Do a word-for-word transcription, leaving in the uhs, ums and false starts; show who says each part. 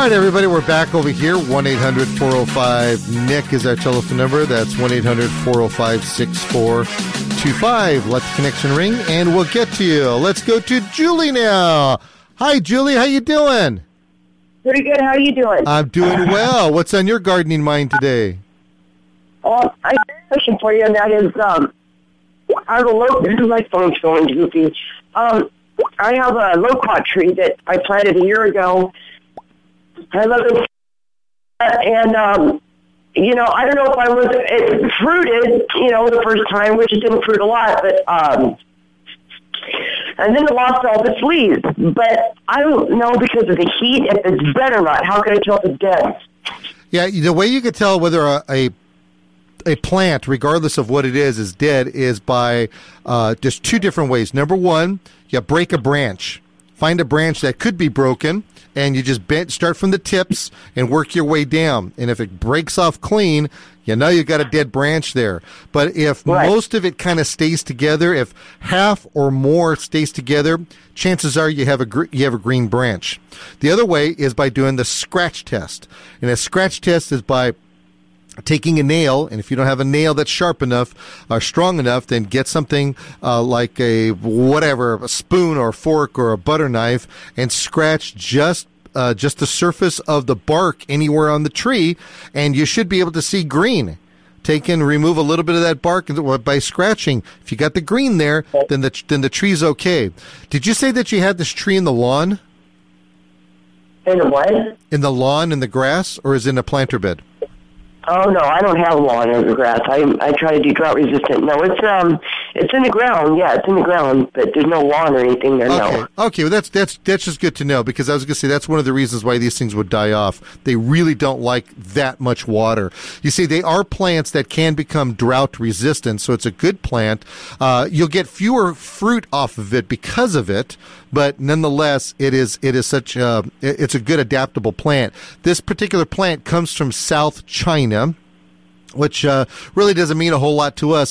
Speaker 1: right, everybody, we're back over here. one eight hundred four oh five Nick is our telephone number. That's one eight hundred four oh five six four two five. Let the connection ring, and we'll get to you. Let's go to Julie now. Hi, Julie. How you doing?
Speaker 2: Pretty good. How are you doing?
Speaker 1: I'm doing well. What's on your gardening mind today?
Speaker 2: Well, I have a question for you, and that is, um, I have a low, this is my phone's going goofy. Um, I have a loquat tree that I planted a year ago. I love it. And, um, you know, I don't know if I was, it fruited, you know, the first time, which it didn't fruit a lot, but, um, and then it lost all its leaves. But I don't know because of the heat if it's dead or not. How can I tell if it's dead?
Speaker 1: Yeah, the way you could tell whether a, a a plant, regardless of what it is, is dead is by uh, just two different ways. Number one, you break a branch. Find a branch that could be broken, and you just bent, start from the tips and work your way down. And if it breaks off clean, you know you've got a dead branch there. But if right. most of it kind of stays together, if half or more stays together, chances are you have a gr- you have a green branch. The other way is by doing the scratch test. And a scratch test is by taking a nail, and if you don't have a nail that's sharp enough or strong enough, then get something uh, like a whatever, a spoon or a fork or a butter knife, and scratch just uh, just the surface of the bark anywhere on the tree, and you should be able to see green. Take and remove a little bit of that bark by scratching. If you got the green there, then the then the tree's okay. Did you say that you had this tree in the lawn?
Speaker 2: In the what?
Speaker 1: In the lawn, in the grass, or is it in a planter bed?
Speaker 2: Oh no, I don't have lawn or grass. I I try to do drought resistant. No, it's um, it's in the ground. Yeah, it's in the ground, but there's no lawn or anything there.
Speaker 1: Okay.
Speaker 2: No.
Speaker 1: Okay, well that's that's that's just good to know, because I was going to say that's one of the reasons why these things would die off. They really don't like that much water. You see, they are plants that can become drought resistant, so it's a good plant. Uh, you'll get fewer fruit off of it because of it, but nonetheless, it is it is such a it's a good adaptable plant. This particular plant comes from South China, which uh, really doesn't mean a whole lot to us.